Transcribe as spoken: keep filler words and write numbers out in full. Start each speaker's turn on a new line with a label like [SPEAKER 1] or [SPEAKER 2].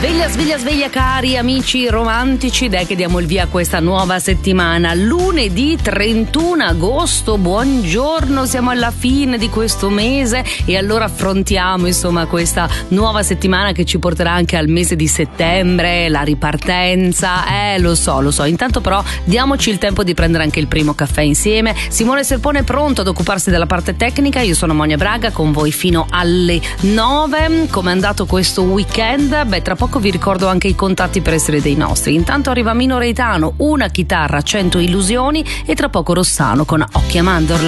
[SPEAKER 1] Sveglia, sveglia, sveglia cari amici romantici, dai che diamo il via a questa nuova settimana. Lunedì trentuno agosto, buongiorno, siamo alla fine di questo mese e allora affrontiamo insomma questa nuova settimana che ci porterà anche al mese di settembre, la ripartenza, eh lo so, lo so. Intanto però diamoci il tempo di prendere anche il primo caffè insieme. Simone Serpone è pronto ad occuparsi della parte tecnica, io sono Monia Braga con voi fino alle nove. Come è andato questo weekend? Beh, tra poco vi ricordo anche i contatti per essere dei nostri. Intanto arriva Mino Reitano, Una chitarra, cento illusioni, e tra poco Rossano con Occhi a mandorla.